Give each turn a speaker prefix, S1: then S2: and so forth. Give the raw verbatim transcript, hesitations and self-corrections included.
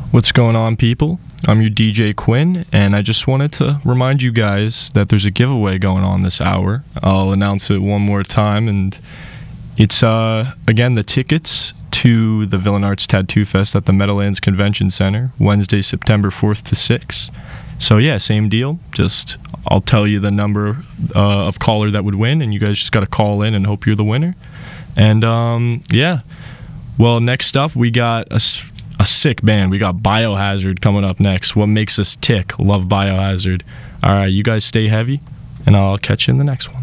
S1: What's going on, people? I'm your D J Quinn, and I just wanted to remind you guys that there's a giveaway going on this hour. I'll announce it one more time, and it's, uh, again, the tickets to the Villain Arts Tattoo Fest at the Meadowlands Convention Center, Wednesday, September fourth to sixth. So, yeah, same deal. Just, I'll tell you the number uh, of caller that would win, and you guys just got to call in and hope you're the winner. And, um, yeah. Well, next up, we got a... A sick band. We got Biohazard coming up next. What makes us tick? Love Biohazard. All right, you guys stay heavy, and I'll catch you in the next one.